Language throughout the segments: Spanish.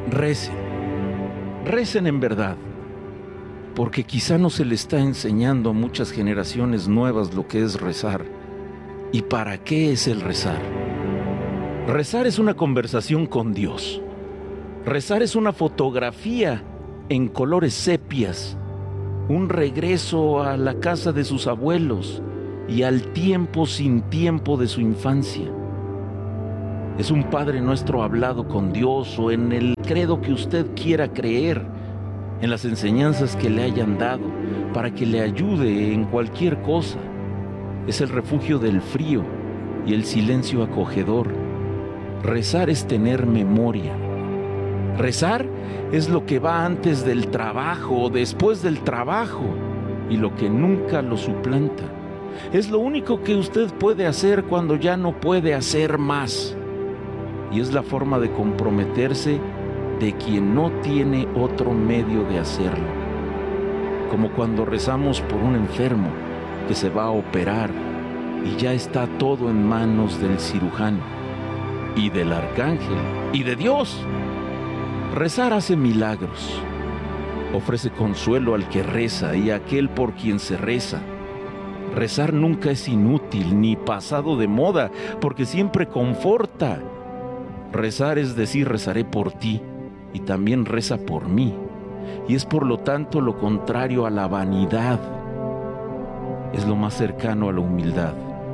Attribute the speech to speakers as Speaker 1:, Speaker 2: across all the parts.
Speaker 1: Recen, recen en verdad, porque quizá no se le está enseñando a muchas generaciones nuevas lo que es rezar. ¿Y para qué es el rezar? Rezar es una conversación con Dios. Rezar es una fotografía en colores sepias, un regreso a la casa de sus abuelos y al tiempo sin tiempo de su infancia. Es un Padre Nuestro hablado con Dios, o en el credo que usted quiera creer, en las enseñanzas que le hayan dado, para que le ayude en cualquier cosa. Es el refugio del frío y el silencio acogedor. Rezar es tener memoria. Rezar es lo que va antes del trabajo o después del trabajo, y lo que nunca lo suplanta. Es lo único que usted puede hacer cuando ya no puede hacer más. Y es la forma de comprometerse de quien no tiene otro medio de hacerlo. Como cuando rezamos por un enfermo que se va a operar y ya está todo en manos del cirujano y del arcángel y de Dios. Rezar hace milagros, ofrece consuelo al que reza y a aquel por quien se reza. Rezar nunca es inútil ni pasado de moda, porque siempre conforta. Rezar es decir, rezaré por ti, y también reza por mí, y es por lo tanto lo contrario a la vanidad. Es lo más cercano a la humildad.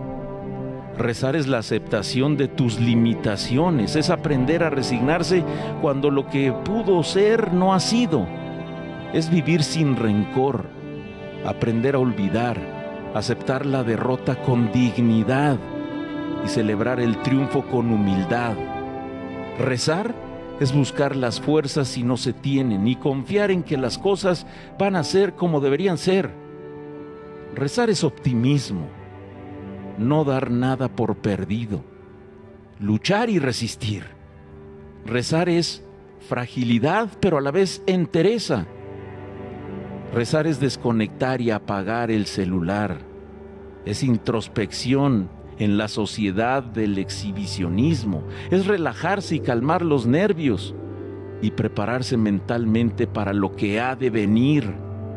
Speaker 1: Rezar es la aceptación de tus limitaciones, es aprender a resignarse cuando lo que pudo ser no ha sido. Es vivir sin rencor, aprender a olvidar, aceptar la derrota con dignidad y celebrar el triunfo con humildad. Rezar es buscar las fuerzas si no se tienen y confiar en que las cosas van a ser como deberían ser. Rezar es optimismo, no dar nada por perdido, luchar y resistir. Rezar es fragilidad, pero a la vez entereza. Rezar es desconectar y apagar el celular. Es introspección en la sociedad del exhibicionismo. Es relajarse y calmar los nervios y prepararse mentalmente para lo que ha de venir.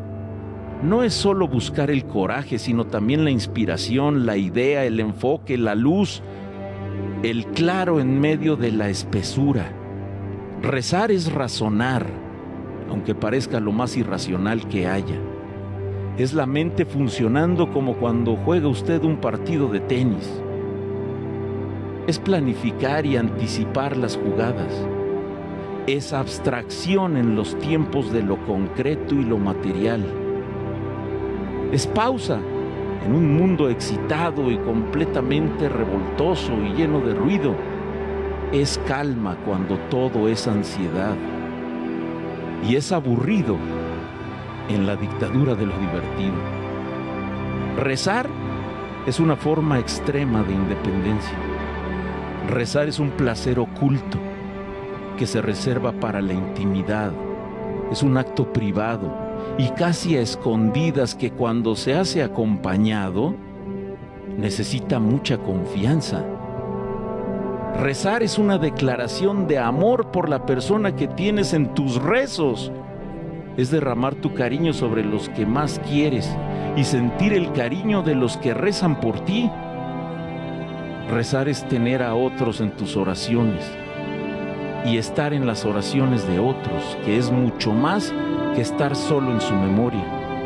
Speaker 1: No es solo buscar el coraje, sino también la inspiración, la idea, el enfoque, la luz, el claro en medio de la espesura. Rezar es razonar, aunque parezca lo más irracional que haya. Es la mente funcionando como cuando juega usted un partido de tenis. Es planificar y anticipar las jugadas. Es abstracción en los tiempos de lo concreto y lo material. Es pausa en un mundo excitado y completamente revoltoso y lleno de ruido. Es calma cuando todo es ansiedad. Y es aburrido en la dictadura de lo divertido. Rezar es una forma extrema de independencia. Rezar es un placer oculto que se reserva para la intimidad. Es un acto privado y casi a escondidas que cuando se hace acompañado necesita mucha confianza. Rezar es una declaración de amor por la persona que tienes en tus rezos. Es derramar tu cariño sobre los que más quieres y sentir el cariño de los que rezan por ti. Rezar es tener a otros en tus oraciones y estar en las oraciones de otros, que es mucho más que estar solo en su memoria.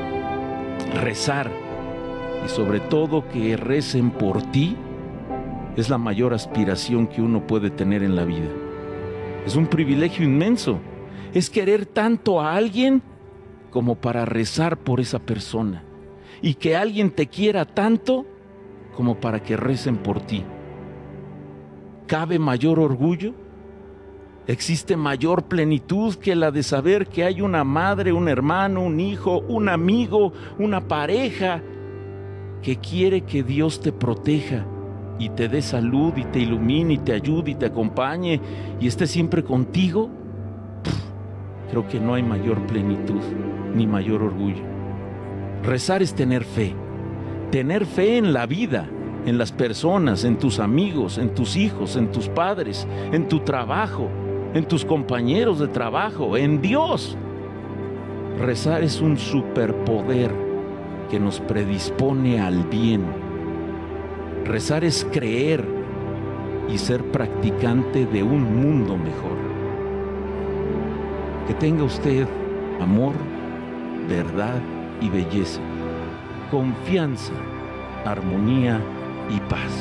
Speaker 1: Rezar, y sobre todo que recen por ti, es la mayor aspiración que uno puede tener en la vida. Es un privilegio inmenso. Es querer tanto a alguien como para rezar por esa persona. Y que alguien te quiera tanto como para que recen por ti. ¿Cabe mayor orgullo? ¿Existe mayor plenitud que la de saber que hay una madre, un hermano, un hijo, un amigo, una pareja que quiere que Dios te proteja y te dé salud y te ilumine y te ayude y te acompañe y esté siempre contigo? Creo que no hay mayor plenitud ni mayor orgullo. Rezar es tener fe en la vida, en las personas, en tus amigos, en tus hijos, en tus padres, en tu trabajo, en tus compañeros de trabajo, en Dios. Rezar es un superpoder que nos predispone al bien. Rezar es creer y ser practicante de un mundo mejor. Que tenga usted amor, verdad y belleza, confianza, armonía y paz.